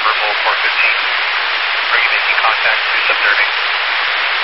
Purple 415. Are you making contact to subserving?